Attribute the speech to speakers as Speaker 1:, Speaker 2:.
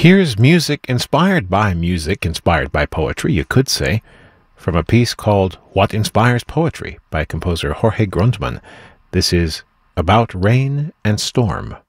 Speaker 1: Here's music inspired by poetry, you could say, from a piece called What Inspires Poetry by composer Jorge Grundmann. This is About Rain and Storm.